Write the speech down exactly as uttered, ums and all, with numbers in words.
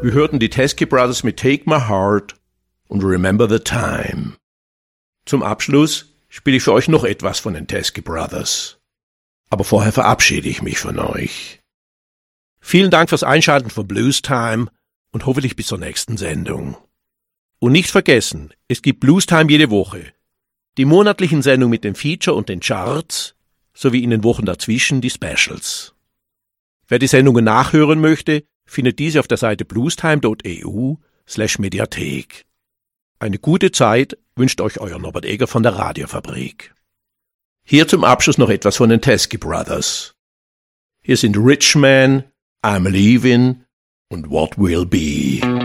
Wir hörten die Teskey Brothers mit Take My Heart und Remember the Time. Zum Abschluss spiele ich für euch noch etwas von den Teskey Brothers. Aber vorher verabschiede ich mich von euch. Vielen Dank fürs Einschalten von Blues Time und hoffentlich bis zur nächsten Sendung. Und nicht vergessen, es gibt Blues Time jede Woche. Die monatlichen Sendungen mit dem Feature und den Charts, sowie in den Wochen dazwischen die Specials. Wer die Sendungen nachhören möchte, findet diese auf der Seite bluestime punkt e u slash Mediathek. Eine gute Zeit wünscht euch euer Norbert Egger von der Radiofabrik. Hier zum Abschluss noch etwas von den Teskey Brothers. Hier sind Rich Man, I'm Leaving und What Will Be.